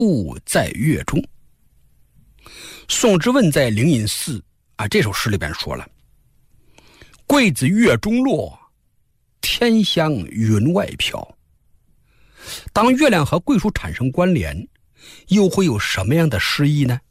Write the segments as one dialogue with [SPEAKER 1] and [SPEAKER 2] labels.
[SPEAKER 1] 物在月中。宋之问在灵隐寺这首诗里边说了，桂子月中落，天香云外飘。当月亮和桂树产生关联，又会有什么样的诗意呢？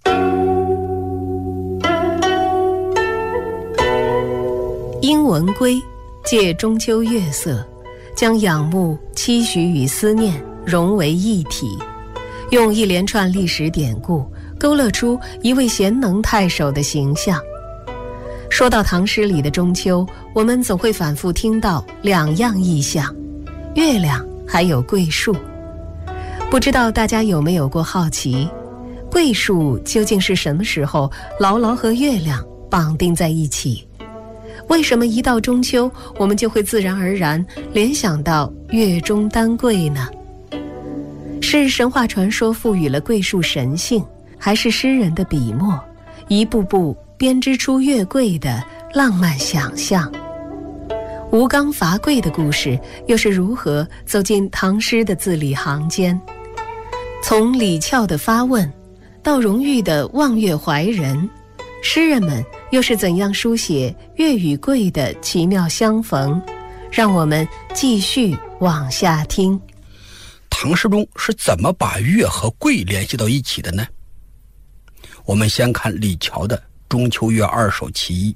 [SPEAKER 2] 英文归借中秋月色，将仰慕、期许与思念融为一体，用一连串历史典故勾勒出一位贤能太守的形象。说到唐诗里的中秋，我们总会反复听到两样意象：月亮还有桂树。不知道大家有没有过好奇，桂树究竟是什么时候牢牢和月亮绑定在一起？为什么一到中秋，我们就会自然而然联想到月中丹桂呢？是神话传说赋予了桂树神性，还是诗人的笔墨一步步编织出月桂的浪漫想象？吴刚伐桂的故事又是如何走进唐诗的字里行间？从李俏的发问到荣玉的望月怀人，诗人们又是怎样书写月与桂的奇妙相逢？让我们继续往下听。
[SPEAKER 1] 唐诗中是怎么把月和桂联系到一起的呢？我们先看李峤的《中秋月二首其一》：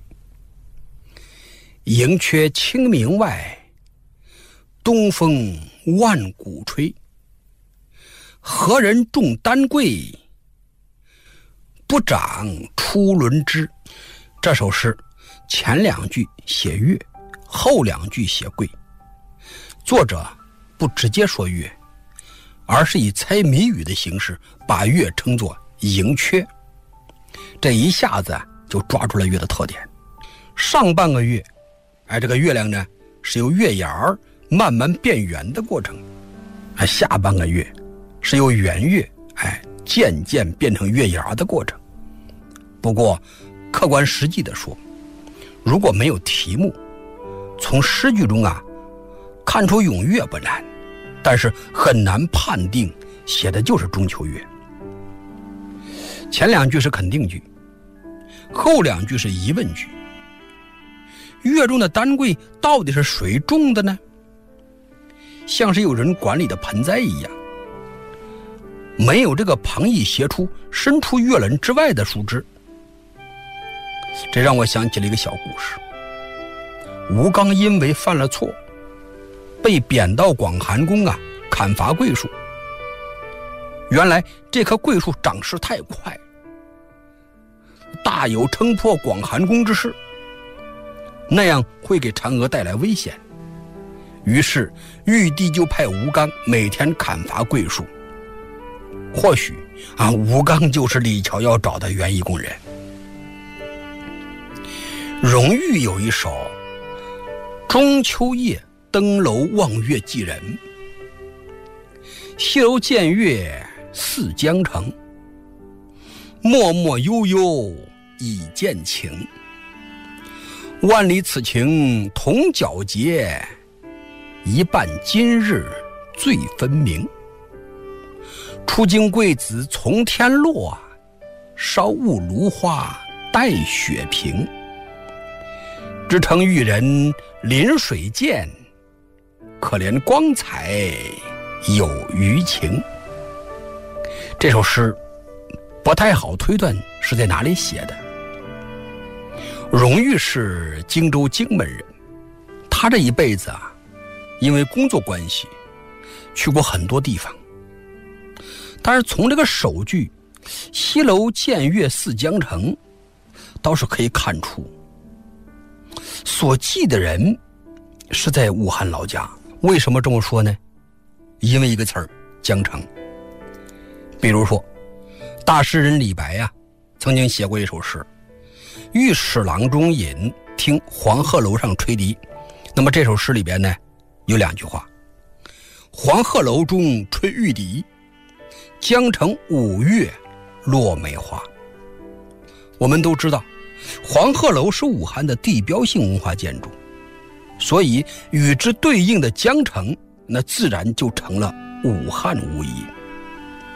[SPEAKER 1] 迎阙清明外，东风万古吹。何人种丹桂，不长出伦枝。这首诗前两句写月，后两句写桂。作者不直接说月，而是以猜谜语的形式把月称作迎阙。这一下子就抓住了月的特点。上半个月，这个月亮呢是由月牙儿慢慢变圆的过程，下半个月是由圆月渐渐变成月牙的过程。不过客观实际的说，如果没有题目，从诗句中看出咏月不难，但是很难判定写的就是中秋月。前两句是肯定句，后两句是疑问句。月中的丹桂到底是谁种的呢？像是有人管理的盆栽一样，没有这个旁逸斜出伸出月轮之外的树枝。这让我想起了一个小故事。吴刚因为犯了错，被贬到广寒宫砍伐桂树。原来这棵桂树长势太快，大有撑破广寒宫之势，那样会给嫦娥带来危险。于是玉帝就派吴刚每天砍伐桂树。或许吴刚就是李峤要找的园艺工人。荣玉有一首《中秋夜登楼望月寄人》：西楼见月似江城，脉脉悠悠已见情。万里此情同皎洁，一半今日最分明。初经桂子从天落，稍误芦花待雪平。只称玉人临水见，可怜光彩有余情。这首诗不太好推断是在哪里写的。荣玉是荆州荆门人，他这一辈子因为工作关系去过很多地方，但是从这个首句西楼见月似江城倒是可以看出所记的人是在武汉老家。为什么这么说呢？因为一个词儿，江城。比如说大诗人李白曾经写过一首诗：御史郎中饮，听黄鹤楼上吹笛。那么这首诗里边呢有两句话：黄鹤楼中吹玉笛，江城五月落梅花。我们都知道黄鹤楼是武汉的地标性文化建筑，所以与之对应的江城那自然就成了武汉无疑。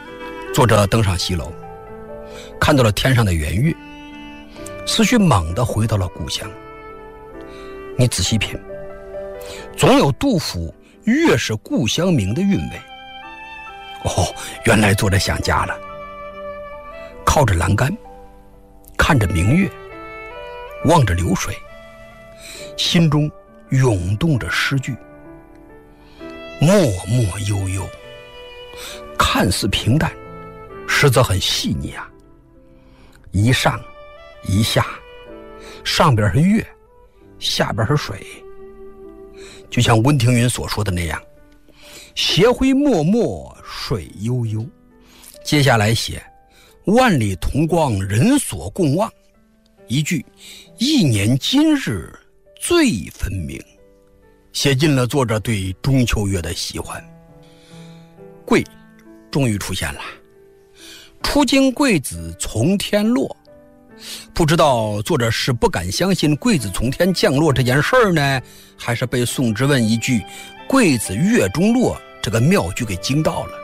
[SPEAKER 1] 作者登上西楼，看到了天上的圆月，思绪猛地回到了故乡。你仔细品，总有杜甫月是故乡明的韵味。原来作者想家了。靠着栏杆，看着明月，望着流水，心中涌动着诗句。默默悠悠，看似平淡，实则很细腻啊。一上一下，上边是月，下边是水。就像温庭筠所说的那样，斜晖脉脉，水悠悠。接下来写万里同光，人所共望，一句一年今日最分明，写尽了作者对中秋月的喜欢。桂终于出现了，初经桂子从天落。不知道作者是不敢相信桂子从天降落这件事儿呢，还是被宋之问一句桂子月中落这个妙句给惊到了。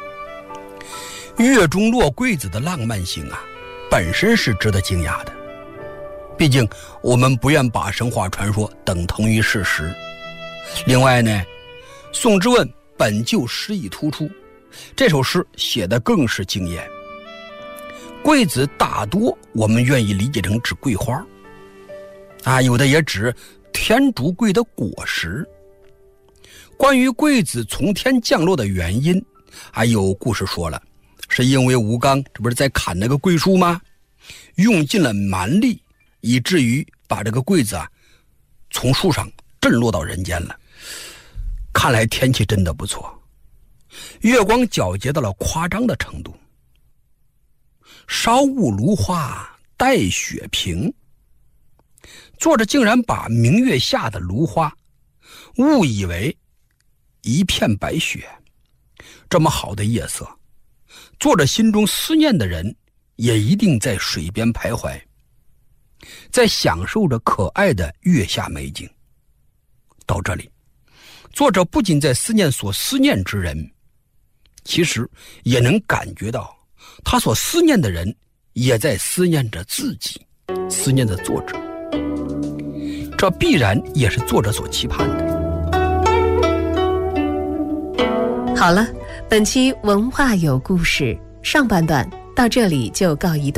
[SPEAKER 1] 月中落桂子的浪漫性啊，本身是值得惊讶的。毕竟我们不愿把神话传说等同于事实。另外呢，宋之问本就诗意突出，这首诗写得更是惊艳。桂子大多我们愿意理解成指桂花啊，有的也指天竺桂的果实。关于桂子从天降落的原因，还有故事说了，是因为吴刚这不是在砍那个桂树吗？用尽了蛮力，以至于把这个桂子从树上震落到人间了。看来天气真的不错，月光皎洁到了夸张的程度。稍雾芦花带雪平，作者竟然把明月下的芦花误以为一片白雪。这么好的夜色，作者心中思念的人也一定在水边徘徊，在享受着可爱的月下美景。到这里，作者不仅在思念所思念之人，其实也能感觉到他所思念的人也在思念着自己，思念着作者。这必然也是作者所期盼的。
[SPEAKER 2] 好了，本期文化有故事上半段到这里就告一段